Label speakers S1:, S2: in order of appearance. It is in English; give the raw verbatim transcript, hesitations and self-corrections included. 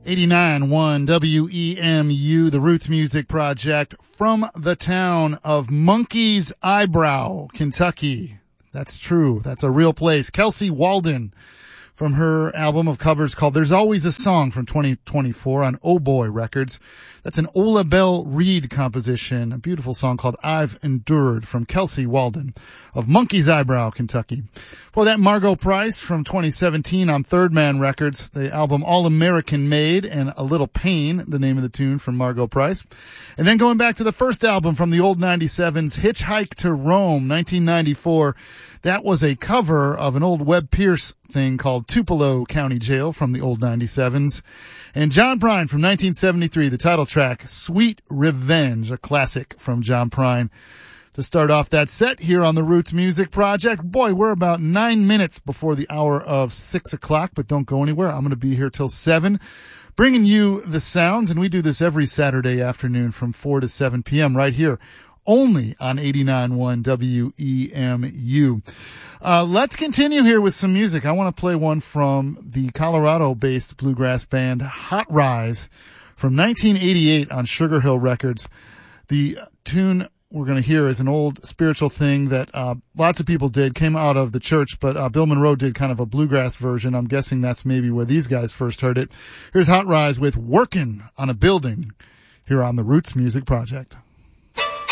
S1: eighty-nine point one W E M U, the Roots Music Project, from the town of Monkey's Eyebrow, Kentucky. That's true. That's a real place. Kelsey Walden, from her album of covers called There's Always a Song from twenty twenty-four on Oh Boy Records. That's an Ola Bell Reed composition, a beautiful song called I've Endured from Kelsey Walden of Monkey's Eyebrow, Kentucky. For that, Margot Price from twenty seventeen on Third Man Records, the album All American Made and A Little Pain, the name of the tune from Margot Price. And then going back to the first album from the old ninety-sevens, Hitchhike to Rome, nineteen ninety-four. That was a cover of an old Webb Pierce thing called Tupelo County Jail from the old ninety-sevens. And John Prine from nineteen seventy-three, the title track, Sweet Revenge, a classic from John Prine. To start off that set here on the Roots Music Project. Boy, we're about nine minutes before the hour of six o'clock, but don't go anywhere. I'm going to be here till seven, bringing you the sounds, and we do this every Saturday afternoon from four to seven p.m. right here, only on eighty-nine point one W E M U. Uh, let's continue here with some music. I want to play one from the Colorado-based bluegrass band Hot Rise from nineteen eighty-eight on Sugar Hill Records. The tune we're going to hear is an old spiritual thing that uh, lots of people did, came out of the church, but uh, Bill Monroe did kind of a bluegrass version. I'm guessing that's maybe where these guys first heard it. Here's Hot Rise with Workin' on a Building here on the Roots Music Project.